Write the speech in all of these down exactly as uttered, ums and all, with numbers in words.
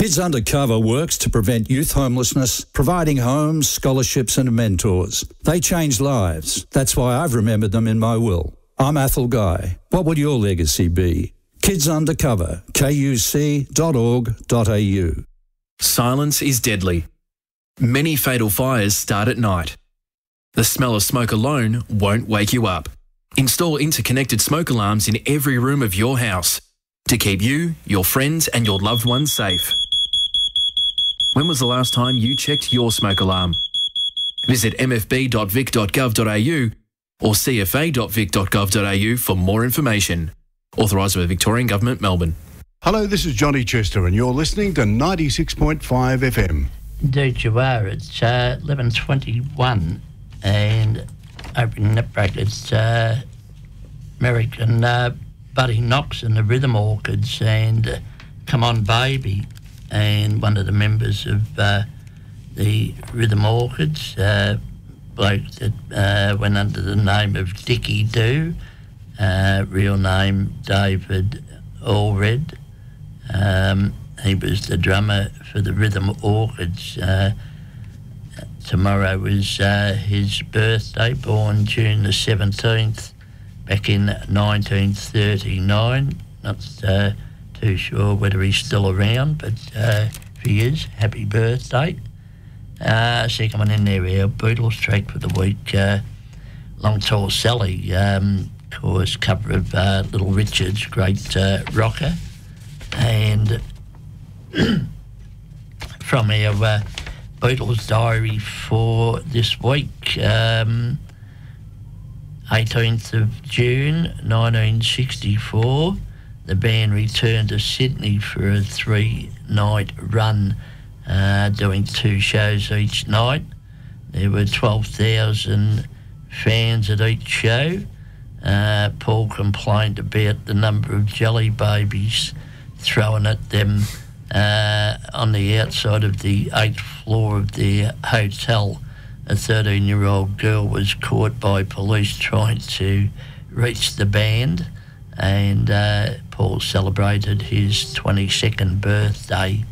Kids Undercover works to prevent youth homelessness, providing homes, scholarships and mentors. They change lives. That's why I've remembered them in my will. I'm Athol Guy. What would your legacy be? Kids Undercover, k u c dot org dot a u. Silence is deadly. Many fatal fires start at night. The smell of smoke alone won't wake you up. Install interconnected smoke alarms in every room of your house to keep you, your friends and your loved ones safe. When was the last time you checked your smoke alarm? Visit m f b dot vic dot gov dot a u or c f a dot vic dot gov dot a u for more information. Authorised by the Victorian Government, Melbourne. Hello, this is Johnny Chester and you're listening to ninety-six point five F M. Indeed you are. It's uh, eleven twenty-one and opening that break, it's uh, American uh, Buddy Knox and the Rhythm Orchids and uh, Come On Baby, and one of the members of uh, the Rhythm Orchids, uh, bloke that uh, went under the name of Dickie Doo, uh, real name David Allred. Um, he was the drummer for the Rhythm Orchids. Uh, tomorrow was uh, his birthday, born June the seventeenth, back in nineteen thirty-nine. Not uh, too sure whether he's still around, but uh, if he is, happy birthday. Uh, second one in there, our Beatles track for the week, uh, Long Tall Sally, um, of course, cover of uh, Little Richard's great uh, rocker. And from our uh, Beatles diary for this week, um, eighteenth of June nineteen sixty-four, the band returned to Sydney for a three-night run, uh, doing two shows each night. There were twelve thousand fans at each show. Uh, Paul complained about the number of jelly babies thrown at them uh, on the outside of the eighth floor of their hotel. A thirteen-year-old girl was caught by police trying to reach the band, and uh, Paul celebrated his twenty-second birthday.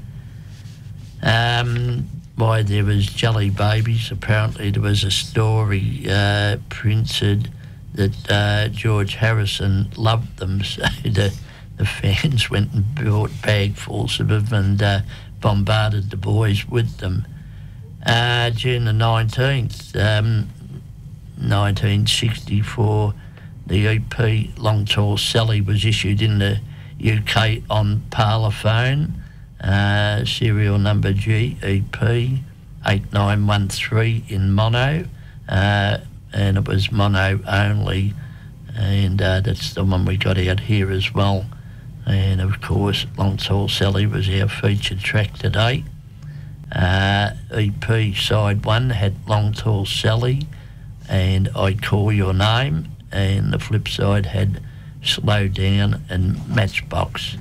Um, why there was jelly babies, apparently there was a story uh, printed that uh, George Harrison loved them, so the, the fans went and bought bagfuls of them and uh, bombarded the boys with them. Uh, June the nineteenth, um, nineteen sixty-four, the E P Long Tall Sally was issued in the U K on Parlophone, uh, serial number G E P eight nine one three in mono, uh, and it was mono only, and uh, that's the one we got out here as well. And of course, Long Tall Sally was our featured track today. Uh, E P side one had Long Tall Sally and I Call Your Name, and the flip side had Slow Down and Matchbox.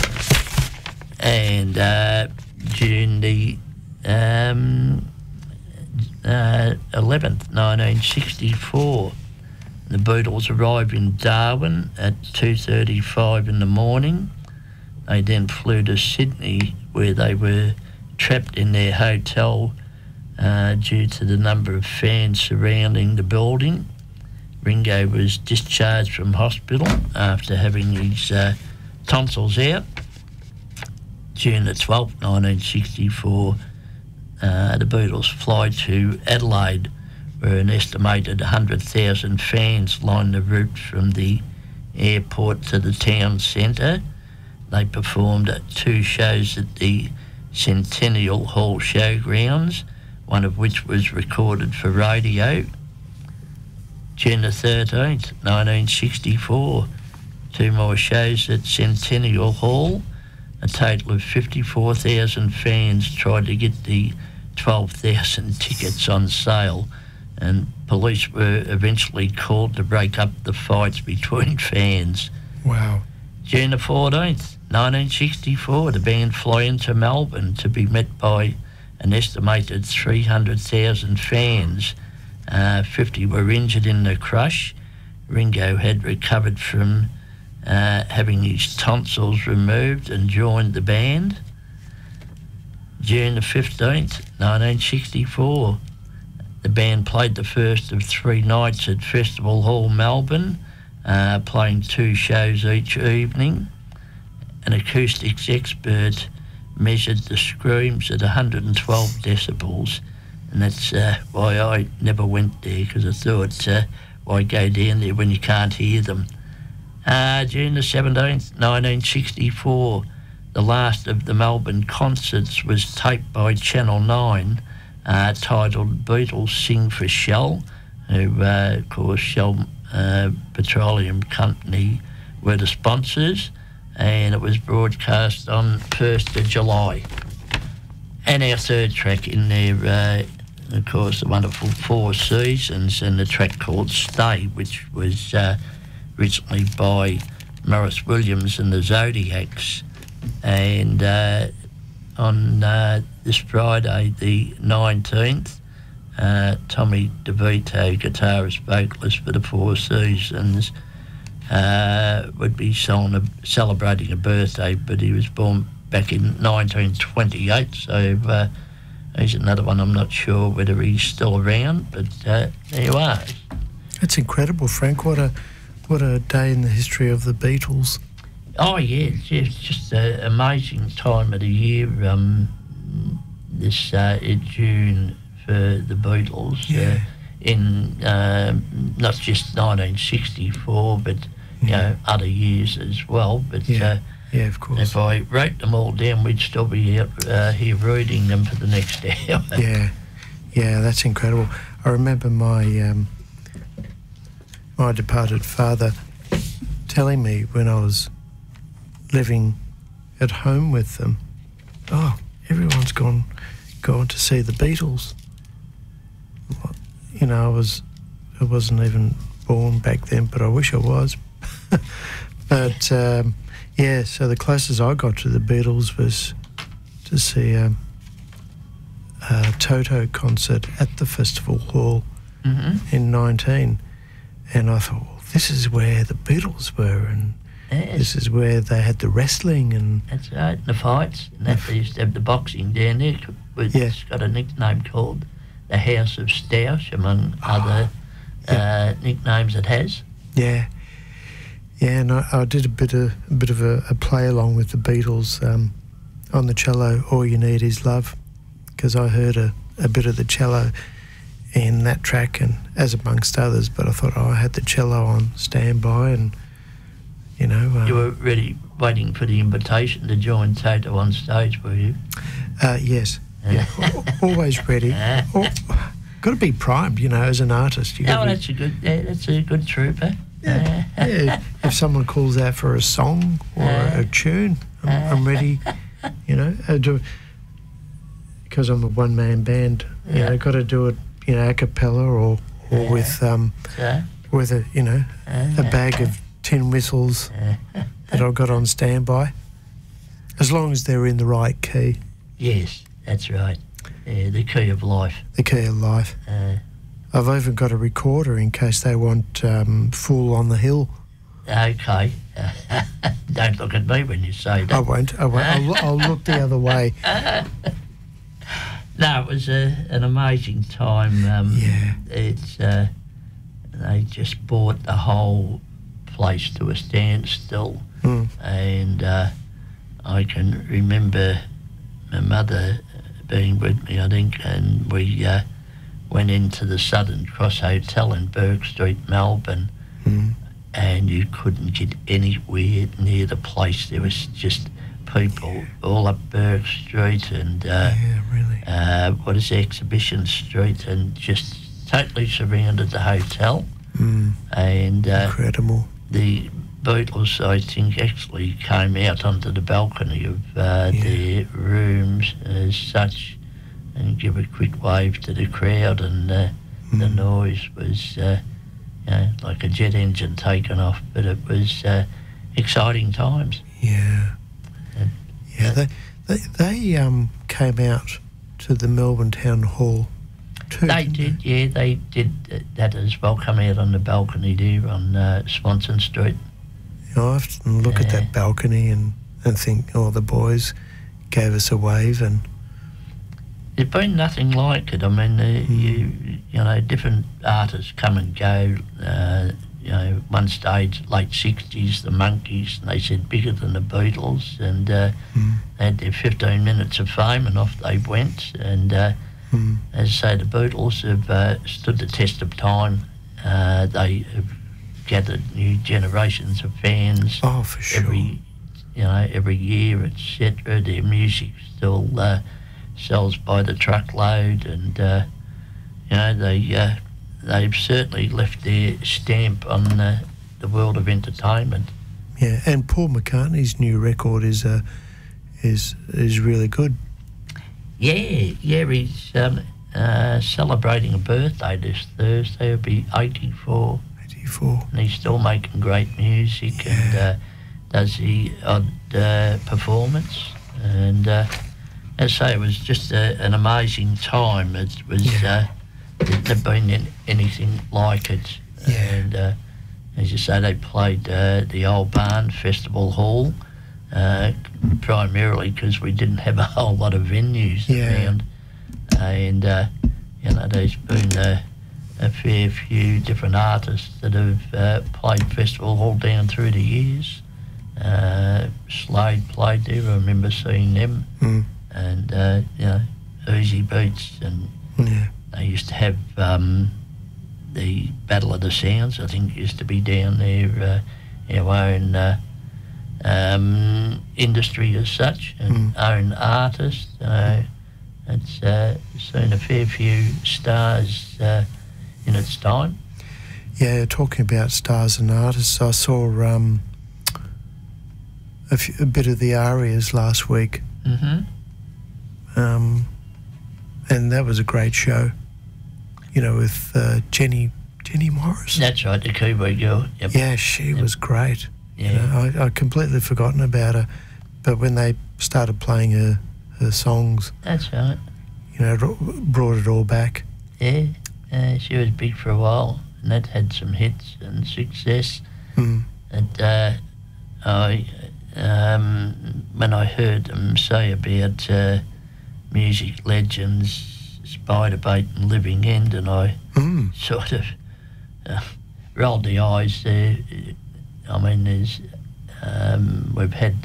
And uh, June the um, uh, eleventh, nineteen sixty-four, the Beatles arrived in Darwin at two thirty-five in the morning. They then flew to Sydney, where they were trapped in their hotel uh, due to the number of fans surrounding the building. Ringo was discharged from hospital after having his uh, tonsils out. June the twelfth, nineteen sixty-four, uh, the Beatles fly to Adelaide, where an estimated one hundred thousand fans lined the route from the airport to the town centre. They performed at two shows at the Centennial Hall Showgrounds, one of which was recorded for radio. June the thirteenth, nineteen sixty-four, two more shows at Centennial Hall. A total of fifty-four thousand fans tried to get the twelve thousand tickets on sale, and police were eventually called to break up the fights between fans. Wow. June the fourteenth, nineteen sixty-four, the band fly into Melbourne to be met by an estimated three hundred thousand fans. Uh, fifty were injured in the crush. Ringo had recovered from uh, having his tonsils removed and joined the band. June the fifteenth, nineteen sixty-four. The band played the first of three nights at Festival Hall, Melbourne, uh, playing two shows each evening. An acoustics expert measured the screams at one hundred twelve decibels, and that's uh, why I never went there, because I thought, uh, why go down there when you can't hear them? Uh, June the seventeenth, nineteen sixty-four, the last of the Melbourne concerts was taped by Channel nine, uh, titled Beatles Sing for Shell, who, uh, of course, Shell uh, Petroleum Company were the sponsors, and it was broadcast on first of July. And our third track in there, uh, of course, the wonderful Four Seasons, and the track called Stay, which was uh, originally by Morris Williams and the Zodiacs. And uh, on uh, this Friday, the nineteenth, uh, Tommy DeVito, guitarist, vocalist for the Four Seasons, uh, would be celebrating a birthday, but he was born back in nineteen twenty-eight, so uh, he's another one. I'm not sure whether he's still around, but uh, there you are. That's incredible, Frank. What a what a day in the history of the Beatles. Oh yeah, it's just, just an amazing time of the year. Um, this uh, in June for the Beatles, yeah. uh, in uh, not just nineteen sixty-four, but you yeah. know other years as well. But yeah, uh, yeah, of course. If I wrote them all down, we'd still be out uh, here reading them for the next hour. Yeah, yeah, that's incredible. I remember my um, my departed father telling me when I was living at home with them, oh, everyone's gone gone to see the Beatles. You know, I was I wasn't even born back then, but I wish I was. But um, yeah, so the closest I got to the Beatles was to see um, a Toto concert at the Festival Hall mm-hmm. in nineteen, and I thought, well, this is where the Beatles were, and yes. this is where they had the wrestling and that's right, the fights, and that they used to have the boxing down there. It's yeah. got a nickname called the House of Stoush, among oh, other yeah. uh, nicknames it has. Yeah, yeah, and I, I did a bit of a bit of a, a play along with the Beatles um, on the cello. All You Need Is Love, because I heard a, a bit of the cello in that track, and as amongst others. But I thought, oh, I had the cello on standby, and you know, um, you were ready, waiting for the invitation to join Toto on stage, were you? Uh, yes, yeah, always ready. Oh, got to be primed, you know, as an artist. You oh, be, that's a good. Yeah, that's a good trooper. Yeah, yeah. If someone calls out for a song or a, a tune, I'm, I'm ready. You know, I do, because I'm a one-man band. You yeah. know, got to do it, you know, a cappella or or yeah. with um so? with a you know a bag of tin whistles that I've got on standby, as long as they're in the right key. Yes, that's right. Yeah, the key of life. The key of life. Uh, I've even got a recorder in case they want um, Fool on the Hill. Okay. Don't look at me when you say that. I won't. I won't. I'll, I'll look the other way. No, it was a, an amazing time. Um, yeah. It's uh, they just brought the whole place to a standstill, mm. and uh, I can remember my mother being with me, I think, and we uh, went into the Southern Cross Hotel in Burke Street, Melbourne, mm. and you couldn't get anywhere near the place. There was just people all up Burke Street and uh, yeah, really. uh, what is it, Exhibition Street, and just totally surrounded the hotel. Mm. And uh, incredible. The Beatles, I think, actually came out onto the balcony of uh, yeah. their rooms as such and give a quick wave to the crowd, and uh, mm. the noise was uh, you know, like a jet engine taking off, but it was uh, exciting times. Yeah. And, yeah, uh, they, they, they um, came out to the Melbourne Town Hall too. They did, they? yeah, they did that as well, come out on the balcony there on uh, Swanson Street. You know, I often look yeah. at that balcony and, and think, oh, the boys gave us a wave, and there's been nothing like it. I mean, uh, Mm. you you know, different artists come and go. Uh, you know, one stage, late sixties, the Monkees, and they said bigger than the Beatles, and uh, Mm. they had their fifteen minutes of fame, and off they went. And uh, Mm. as I say, the Beatles have uh, stood the test of time. Uh, they have gathered new generations of fans. Oh, for sure. Every, you know, every year, et cetera. Their music still uh, sells by the truckload, and uh, you know they uh, they've certainly left their stamp on uh, the world of entertainment. Yeah, and Paul McCartney's new record is uh, is is really good. Yeah, yeah, he's um, uh, celebrating a birthday this Thursday. He'll be eighty-four, eighty-four. and he's still making great music, and uh, does the odd uh, performance. And uh, as I say, it was just a, an amazing time. It was Yeah. uh, there'd never been an- anything like it. Yeah. And uh, as you say, they played uh, the Old Barn Festival Hall, uh, primarily because we didn't have a whole lot of venues Yeah. around. And uh, you know, there's been a, a fair few different artists that have uh, played Festival Hall down through the years. Uh, Slade played there. I remember seeing them, Mm. and uh, you know, Easy Beats, and Yeah. they used to have um, the Battle of the Sounds. I think it used to be down there, uh, our own uh, um, industry as such, and Mm. own artists. Uh, it's uh, seen a fair few stars uh, in its time. Yeah, talking about stars and artists, I saw um, a, few, a bit of the Arias last week, hmm um, and that was a great show. You know, with uh, Jenny Jenny Morris. That's right, the Kiwi girl. Yep. Yeah, she was great. Yeah. You know, I I completely forgotten about her, but when they started playing her her songs, That's right. you know, it brought it all back. Yeah, uh, she was big for a while, and that had some hits and success. Mm. And uh, I, um, when I heard them say about uh, music legends, Spiderbait and Living End, and I Mm. sort of uh, rolled the eyes there. I mean, there's um, we've had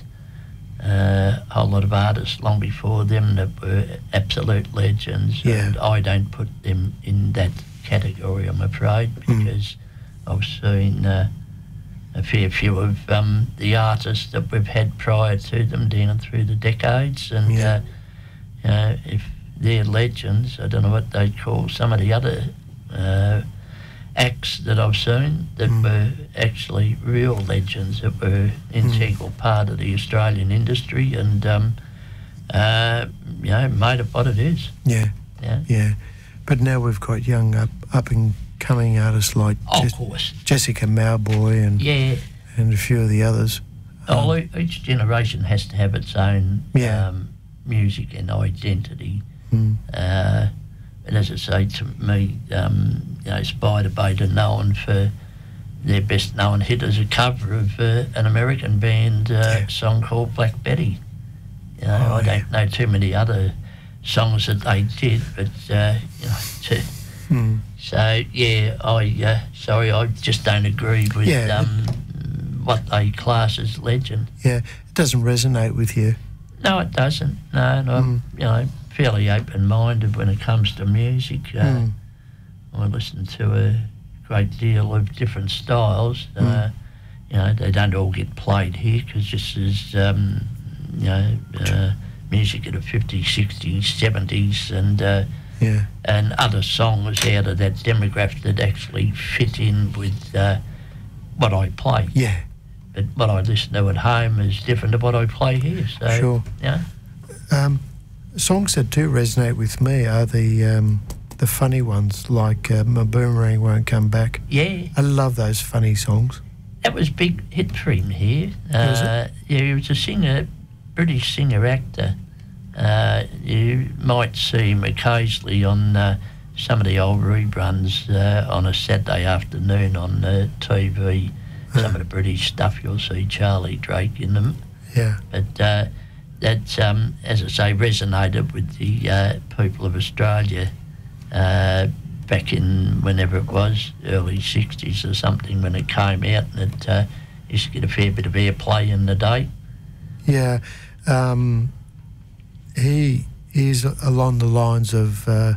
uh, a whole lot of artists long before them that were absolute legends, Yeah. and I don't put them in that category, I'm afraid, because I've seen uh, a fair few of um, the artists that we've had prior to them down through the decades, and Yeah. uh, you know, if they're legends, I don't know what they'd call some of the other uh, acts that I've seen that Mm. were actually real legends, that were integral part of the Australian industry, and um, uh, you know, made it what it is. Yeah, Yeah, yeah. But now we've got young up up and coming artists like of Jes- course. Jessica Mauboy and Yeah. and a few of the others. Oh, e- each generation has to have its own Yeah. um, music and identity. Mm. Uh, and as I say, to me, um, you know, Spiderbait are known for their best known hit as a cover of uh, an American band uh, Yeah. song called Black Betty. You know, Oh, I yeah. don't know too many other songs that they did, but uh, you know, to, Mm. so yeah, I uh, sorry, I just don't agree with Yeah. um, what they class as legend. Yeah, it doesn't resonate with you. No, it doesn't. No, and I'm Mm. you know fairly open-minded when it comes to music. Uh, Mm. I listen to a great deal of different styles. Uh, Mm. you know, they don't all get played here because this is um, you know uh, music of the fifties, sixties, seventies, and uh, Yeah, and other songs out of that demographic that actually fit in with uh, what I play. yeah, But what I listen to at home is different to what I play here. So, Sure. Yeah. Um, songs that do resonate with me are the um, the funny ones, like uh, "My Boomerang Won't Come Back." Yeah. I love those funny songs. That was a big hit for him here. Was it? Uh, yeah, he was a singer, British singer-actor. Uh, you might see him occasionally on uh, some of the old reruns uh, on a Saturday afternoon on uh, T V. Some of the British stuff, you'll see Charlie Drake in them. Yeah, But uh, that, um, as I say, resonated with the uh, people of Australia uh, back in whenever it was, early sixties or something, when it came out, and it uh, used to get a fair bit of airplay in the day. Yeah, um, he is along the lines of uh,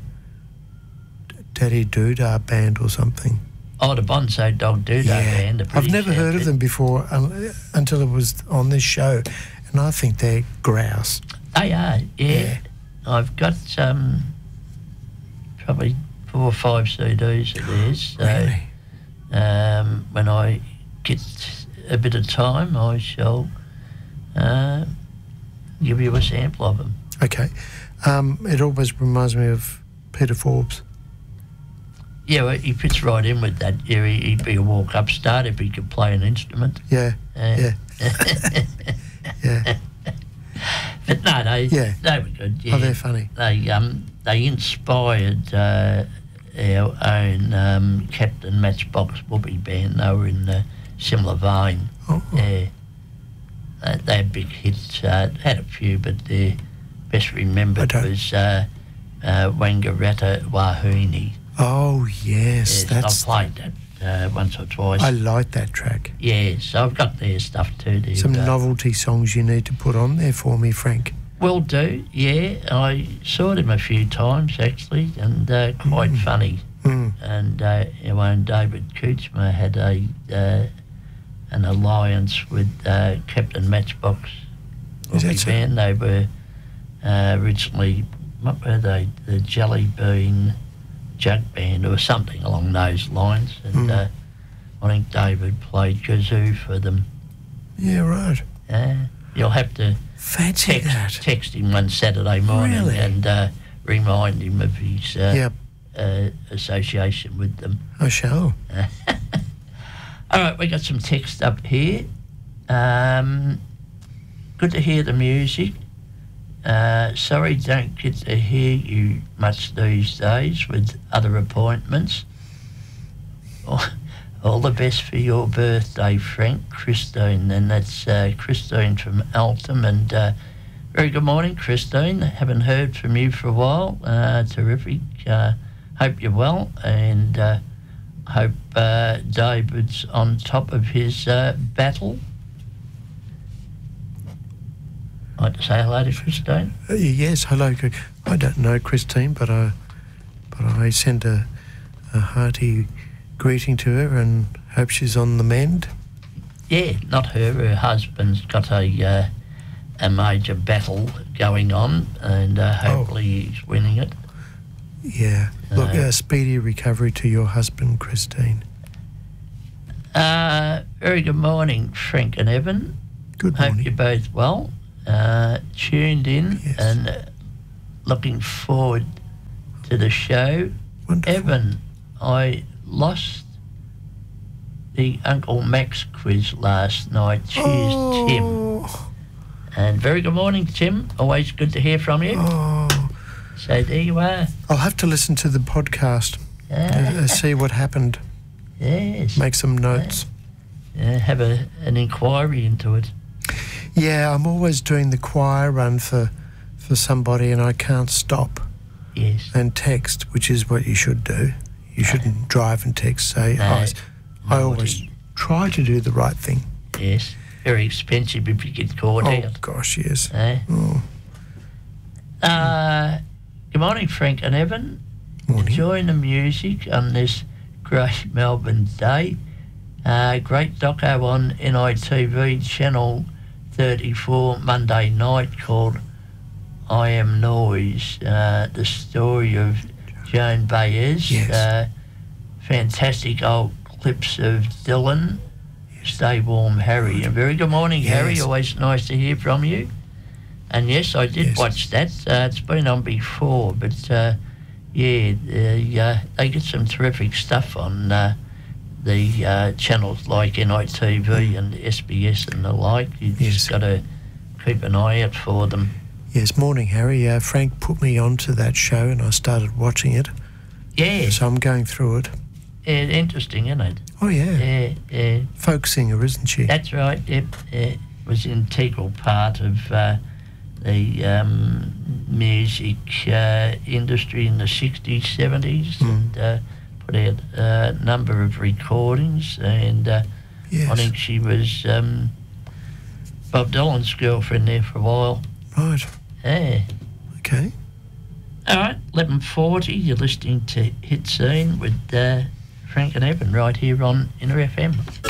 Daddy Doodah Band or something. Oh, the Bonzo Dog Doodah Yeah. Band. I've never heard of them before um, until it was on this show, and I think they're grouse. They are, yeah. Yeah. I've got um, probably four or five C Ds of theirs. So, Really? um, when I get a bit of time, I shall uh, give you a sample of them. Okay. Um, it always reminds me of Peter Forbes. Yeah, well, he fits right in with that. Yeah, he- he'd be a walk-up start if he could play an instrument. Yeah, Uh, yeah, yeah. But no, they Yeah. they were good. Yeah. Oh, they're funny. They um they inspired uh, our own um, Captain Matchbox Whoopee band. They were in a similar vein. Oh, Yeah, they, they had big hits. Uh, had a few, but their best I remembered don't- was uh, uh, Wangaratta Wahuni. oh yes, Yes, that's. I've played that uh, once or twice. I like that track. Yeah, so I've got their stuff too. There, Some but- novelty songs you need to put on there for me, Frank. Will do, yeah. I saw them a few times actually, and uh, quite funny. Mm. And uh, our own David Kuchma had a uh, an alliance with uh, Captain Matchbox Is that Whoopee so? Band. They were uh, originally, what were they? The Jelly Bean Jug Band or something along those lines. And Mm. uh, I think David played kazoo for them. Yeah, right. Uh, you'll have to Fancy text, that. text him one Saturday morning Really? and uh, remind him of his uh, Yep, uh, association with them. I shall. All right, we got some text up here. Um, good to hear the music. Uh, sorry, don't get to hear you much these days with other appointments. All, all the best for your birthday, Frank. Christine, and that's uh, Christine from Alton. And uh, very good morning, Christine. Haven't heard from you for a while. Uh, terrific. Uh, hope you're well, and uh, hope uh, David's on top of his uh, battle. I'd like to say hello to Christine. Uh, yes, hello. Cri- I don't know Christine, but I, but I send a, a hearty greeting to her and hope she's on the mend. Yeah, not her. Her husband's got a uh, a major battle going on, and uh, hopefully he's winning it. Yeah. Look, Uh, uh, speedy recovery to your husband, Christine. Uh, very good morning, Frank and Evan. Good Hope morning. you're both well. Uh, tuned in Yes. and uh, looking forward to the show. Wonderful. Evan, I lost the Uncle Max quiz last night. Cheers, Tim. Oh, And very good morning, Tim. Always good to hear from you. oh. So there you are. I'll have to listen to the podcast, Ah, uh, see what happened, yes. make some notes. Uh, have a, an inquiry into it. Yeah, I'm always doing the choir run for, for somebody and I can't stop Yes. and text, which is what you should do. You shouldn't drive and text, say, No. I, I No, always what try to do the right thing. Yes. Very expensive if you get caught Oh, out. gosh, yes. Eh? Oh, Uh, good morning, Frank and Evan. morning. Enjoying the music on this great Melbourne day. Uh, great doco on N I T V channel thirty-four Monday night called I Am Noise. Uh, the story of Joan Baez. Yes. Uh, fantastic old clips of Dylan. Stay warm, Harry. And very good morning, Harry. Yes. Always nice to hear from you. And yes, I did Yes. watch that. Uh, it's been on before, but uh, yeah, they, uh, they get some terrific stuff on uh, the uh, channels like N I T V and S B S and the like. You Yes. just got to keep an eye out for them. Yes, morning, Harry. Uh, Frank put me onto that show and I started watching it, Yeah, so I'm going through it. yeah, interesting, isn't it? Oh, yeah. Yeah, yeah. Folk singer, isn't she? That's right. Yep, yeah. It was an integral part of uh, the um, music uh, industry in the sixties, seventies, Mm. and uh, put out a number of recordings. And uh, Yes. I think she was um, Bob Dylan's girlfriend there for a while. Right. Yeah. Okay. All right, eleven forty, you're listening to Hit Scene with uh, Frank and Evan right here on Inner F M.